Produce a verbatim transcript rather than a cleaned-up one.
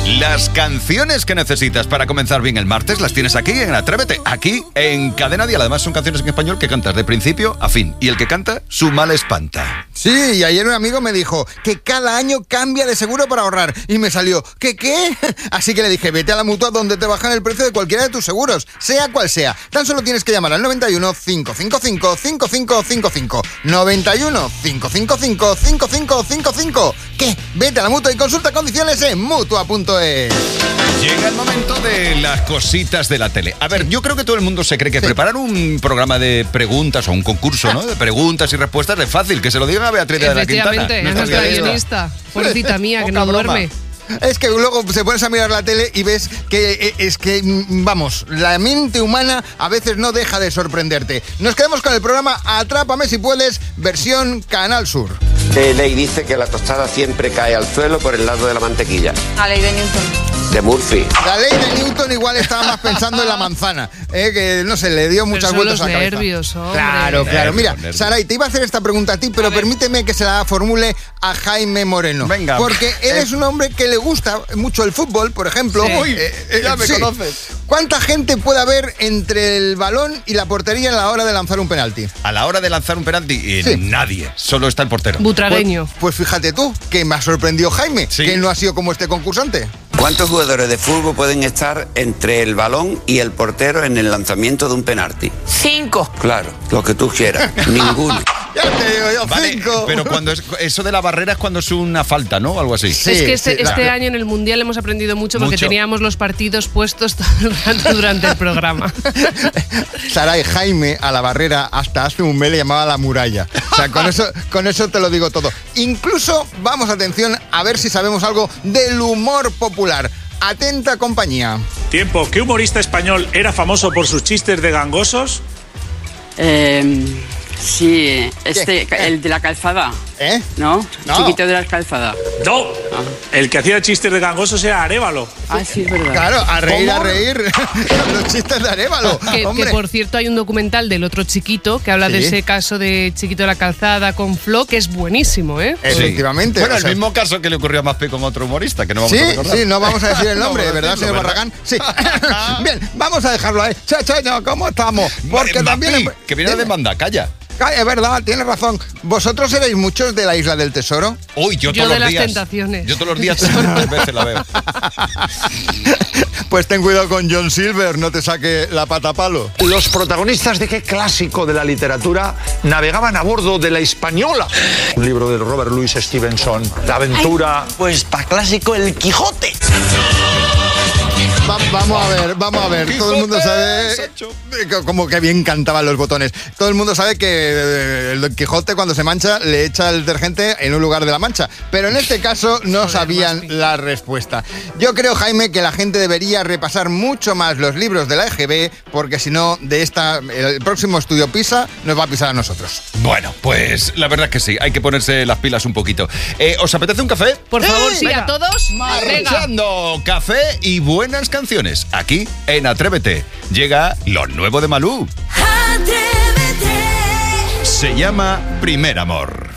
Las canciones que necesitas para comenzar bien el martes las tienes aquí en Atrévete, aquí en Cadena Dial. Además son canciones en español que cantas de principio a fin. Y el que canta, su mal espanta. Sí, y ayer un amigo me dijo que cada año cambia de seguro para ahorrar. Y me salió, ¿qué qué? Así que le dije, vete a la Mutua donde te bajan el precio de cualquiera de tus seguros, sea cual sea. Tan solo tienes que llamar al noventa y uno, cinco cinco cinco, cinco cinco cinco cinco. noventa y uno, cinco cinco cinco, cinco cinco cinco cinco. ¿Qué? Vete a la Mutua y consulta condiciones en mutua punto es. Llega el momento de las cositas de la tele. A ver, yo creo que todo el mundo se cree que sí. Preparar un programa de preguntas o un concurso, ¿no? De preguntas y respuestas es fácil. Que se lo digan a Beatriz de la Quintana. Efectivamente, es nuestra guionista. Pobrecita mía, que no duerme. Es que luego se pones a mirar la tele y ves que es que, vamos, la mente humana a veces no deja de sorprenderte. Nos quedamos con el programa Atrápame si puedes, versión Canal Sur. ¿Qué ley dice que la tostada siempre cae al suelo por el lado de la mantequilla? La ley de Newton. De Murphy. La ley de Newton igual estaba más pensando en la manzana, eh, que no sé, le dio muchas pero vueltas a la cabeza. Nervios, hombre. Claro, claro. Mira, nervios. Saray, te iba a hacer esta pregunta a ti, pero a permíteme que se la formule a Jaime Moreno. Venga. Porque él eh. es un hombre que le gusta mucho el fútbol, por ejemplo. Sí. Uy, eh, eh, ya me sí. conoces. ¿Cuánta gente puede haber entre el balón y la portería a la hora de lanzar un penalti? A la hora de lanzar un penalti, eh, Sí. nadie. Solo está el portero. Butragueño. Pues, pues fíjate tú, que me ha sorprendido Jaime, Sí. que él no ha sido como este concursante. ¿Cuántos jugadores de fútbol pueden estar entre el balón y el portero en el lanzamiento de un penalti? Cinco. Claro, lo que tú quieras. Ninguno. Ya te digo yo, Vale, cinco. pero cuando es, eso de la barrera es cuando es una falta, ¿no? Algo así. Sí, es que este, sí, este claro. año en el Mundial hemos aprendido mucho porque Mucho. teníamos los partidos puestos todo el rato durante el programa. Saray, Jaime a la barrera hasta hace un mes le llamaba la muralla. O sea, con eso, con eso te lo digo todo. Incluso, vamos, atención, a ver si sabemos algo del humor popular. Atenta compañía. Tiempo. ¿Qué humorista español era famoso por sus chistes de gangosos? Eh, sí, este, ¿Qué? el de la calzada, ¿Eh? ¿no? No. Chiquito de la calzada. No. El que hacía chistes de gangosos era Arévalo. Ah, sí, es verdad. Claro, a reír, ¿Cómo? a reír. Los chistes de Arévalo. Que, Hombre. que, por cierto, hay un documental del otro chiquito que habla Sí. de ese caso de Chiquito de la Calzada con Flo, que es buenísimo, ¿eh? Efectivamente. Bueno, o el sea, mismo caso que le ocurrió a Maspi con otro humorista, que no vamos Sí, a recordar. sí, no vamos a decir el nombre, No vamos a ¿verdad, decirlo, señor ¿verdad? Barragán? Sí. Bien, vamos a dejarlo ahí. Chacho, ¿cómo estamos? Porque Maspi, también... que viene a demanda, calla. Ah, es verdad, tienes razón. ¿Vosotros erais muchos de la Isla del Tesoro? Uy, yo, Yo todos de los las días. tentaciones. Yo todos los días tres veces la veo. Pues ten cuidado con John Silver, no te saque la pata a palo. Los protagonistas de qué clásico de la literatura navegaban a bordo de la Española. Un libro de Robert Louis Stevenson, La aventura. Pues para clásico el Quijote. Va- vamos a ver, vamos a ver. Todo el mundo sabe Sancho. eh, como que bien cantaban los botones. Todo el mundo sabe que eh, el Don Quijote cuando se mancha le echa el detergente en un lugar de la mancha. Pero en este caso no sabían la respuesta. Yo creo, Jaime, que la gente debería repasar mucho más los libros de la E G B, porque si no, de esta el próximo estudio PISA nos va a pisar a nosotros. Bueno, pues la verdad es que sí, hay que ponerse las pilas un poquito. Eh, ¿Os apetece un café? Por favor, sí, Venga. a todos. Venga. Marchando, café y buenas canciones. Aquí en Atrévete llega lo nuevo de Malú. Atrévete. Se llama Primer Amor.